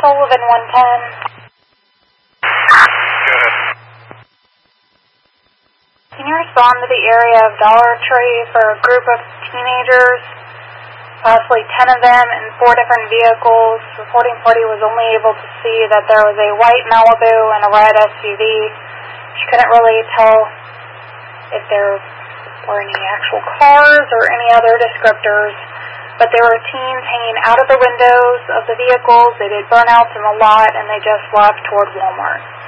Sullivan 110. Go ahead. Can you respond to the area of Dollar Tree for a group of teenagers, possibly 10 of them in 4 different vehicles? Reporting party was only able to see that there was a white Malibu and a red SUV. She couldn't really tell if there were any actual cars or any other descriptors, but there were teens hanging out of the windows of the vehicles. They did burnouts in the lot, and they just left toward Walmart.